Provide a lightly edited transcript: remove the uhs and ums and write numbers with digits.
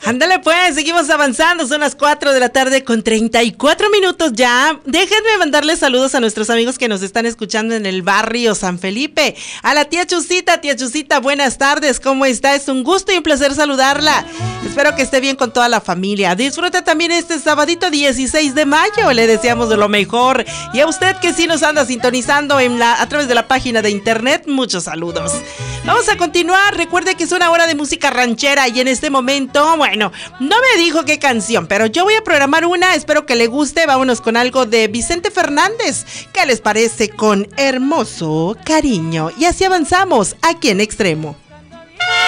Ándale pues, seguimos avanzando, son las 4 de la tarde con 34 minutos ya. Déjenme mandarles saludos a nuestros amigos que nos están escuchando en el barrio San Felipe. A la tía Chusita, buenas tardes, ¿cómo está? Es un gusto y un placer saludarla. Espero que esté bien con toda la familia. Disfruta también este sabadito 16 de mayo, le deseamos de lo mejor. Y a usted que sí nos anda sintonizando a través de la página de internet, muchos saludos. Vamos a continuar, recuerde que es una hora de música ranchera y en este momento, bueno, no me dijo qué canción, pero yo voy a programar una, espero que le guste. Vámonos con algo de Vicente Fernández. ¿Qué les parece con Hermoso Cariño? Y así avanzamos aquí en Extremo.